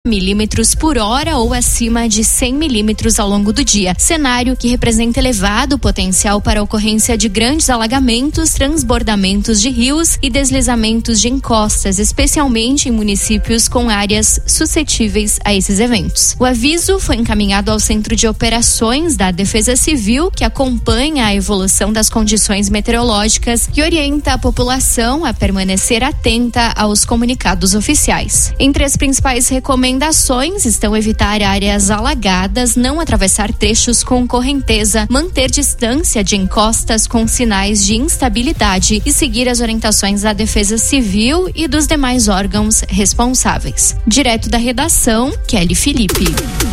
milímetros por hora ou acima de 100 milímetros ao longo do dia. Cenário que representa elevado potencial para a ocorrência de grandes alagamentos, transbordamentos de rios e deslizamentos de encostas, especialmente em municípios com áreas suscetíveis a esses eventos. O aviso foi encaminhado ao Centro de Operações da Defesa Civil, que acompanha a evolução das condições meteorológicas e orienta a população a permanecer atenta aos comunicados oficiais. Entre as principais recomendações estão evitar áreas alagadas, não atravessar trechos com correnteza, manter distância de encostas com sinais de instabilidade e seguir as orientações da Defesa Civil e dos demais órgãos responsáveis. Direto da redação, Kelly Felipe.